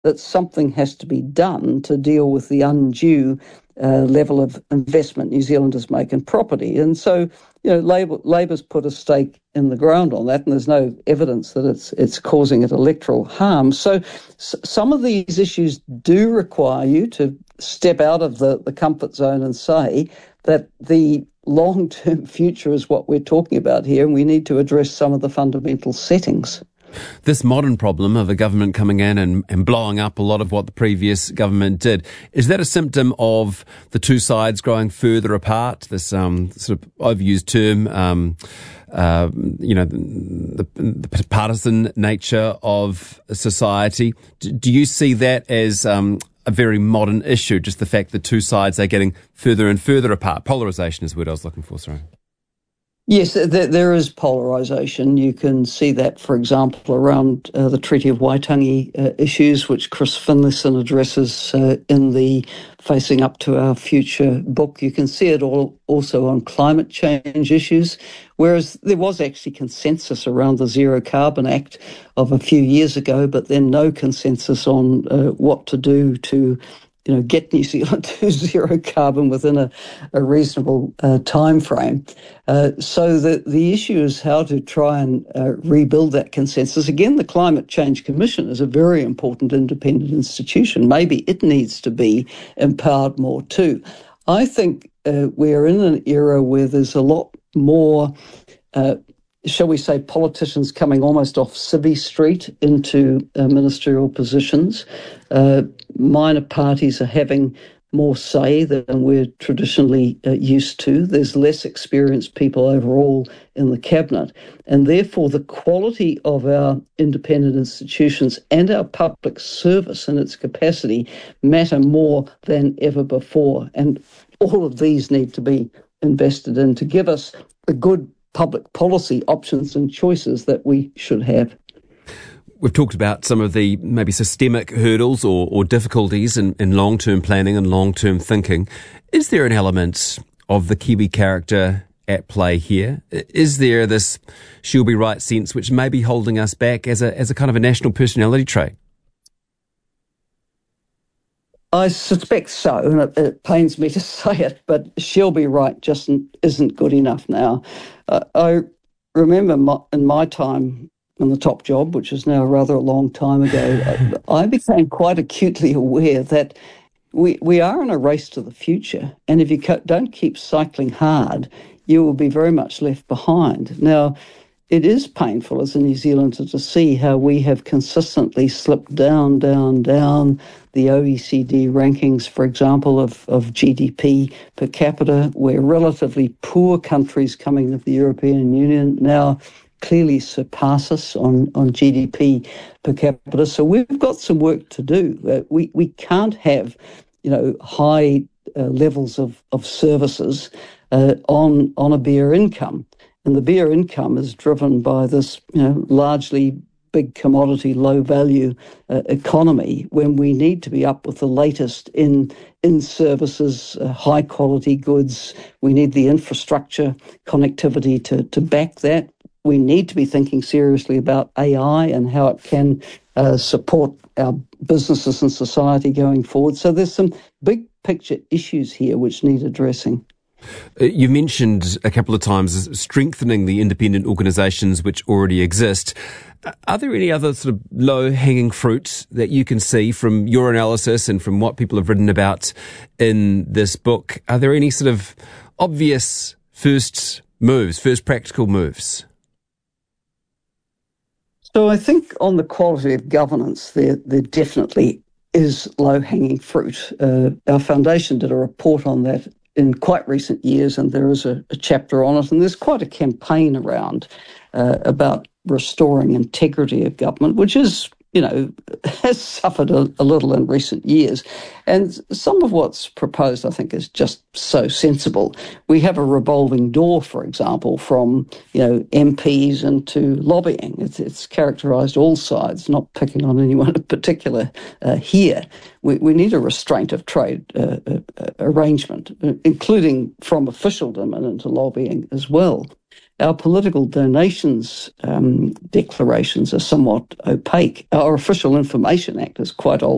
that something has to be done to deal with the undue level of investment New Zealanders make in property. And so, Labor's put a stake in the ground on that, and there's no evidence that it's causing it electoral harm. So some of these issues do require you to step out of the comfort zone and say that the long-term future is what we're talking about here, and we need to address some of the fundamental settings. This modern problem of a government coming in and blowing up a lot of what the previous government did, is that a symptom of the two sides growing further apart? This sort of overused term, the partisan nature of society. Do you see that as a very modern issue, just the fact that two sides are getting further and further apart? Polarisation is the word I was looking for, sorry. Yes, there is polarisation. You can see that, for example, around the Treaty of Waitangi issues, which Chris Finlayson addresses in the Facing Up to Our Future book. You can see it also on climate change issues, whereas there was actually consensus around the Zero Carbon Act of a few years ago, but then no consensus on what to do to get New Zealand to zero carbon within a reasonable time frame. So the issue is how to try and rebuild that consensus. Again, the Climate Change Commission is a very important independent institution. Maybe it needs to be empowered more too. I think we're in an era where there's a lot more shall we say, politicians coming almost off Civvy Street into ministerial positions. Minor parties are having more say than we're traditionally used to. There's less experienced people overall in the cabinet, and therefore the quality of our independent institutions and our public service and its capacity matter more than ever before. And all of these need to be invested in to give us the good public policy options and choices that we should have. We've talked about some of the maybe systemic hurdles or difficulties in long-term planning and long-term thinking. Is there an element of the Kiwi character at play here? Is there this she'll be right sense which may be holding us back as a kind of a national personality trait? I suspect so, and it pains me to say it, but she'll be right just isn't good enough now. I remember in my time in the top job, which is now rather a long time ago, I became quite acutely aware that we are in a race to the future, and if you don't keep cycling hard, you will be very much left behind. Now, it is painful as a New Zealander to see how we have consistently slipped down the OECD rankings, for example, of GDP per capita, where relatively poor countries coming to the European Union now clearly surpass us on GDP per capita. So we've got some work to do. We can't have, high levels of services on a bare income. And the bare income is driven by this, largely big commodity, low value economy, when we need to be up with the latest in services, high quality goods. We need the infrastructure connectivity to back that. We need to be thinking seriously about AI and how it can support our businesses and society going forward. So there's some big picture issues here which need addressing. You mentioned a couple of times strengthening the independent organisations which already exist. Are there any other sort of low-hanging fruit that you can see from your analysis and from what people have written about in this book? Are there any sort of obvious first practical moves? So I think on the quality of governance, there definitely is low-hanging fruit. Our foundation did a report on that in quite recent years, and there is a chapter on it, and there's quite a campaign around about restoring integrity of government, which is, has suffered a little in recent years. And some of what's proposed, I think, is just so sensible. We have a revolving door, for example, from, MPs into lobbying. It's characterised all sides, not picking on anyone in particular here. We need a restraint of trade arrangement, including from officialdom and into lobbying as well. Our political donations declarations are somewhat opaque. Our Official Information Act is quite old.